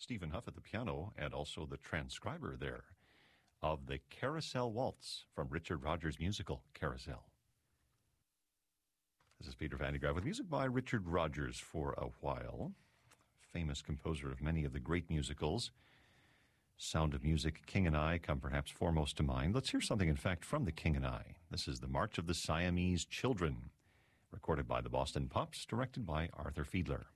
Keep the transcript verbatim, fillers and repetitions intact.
Stephen Huff at the piano, and also the transcriber there of the Carousel Waltz from Richard Rodgers' musical, Carousel. This is Peter Van de Graaff with music by Richard Rodgers for a while. Famous composer of many of the great musicals. Sound of Music, King and I come perhaps foremost to mind. Let's hear something, in fact, from the King and I. This is the March of the Siamese Children, recorded by the Boston Pops, directed by Arthur Fiedler.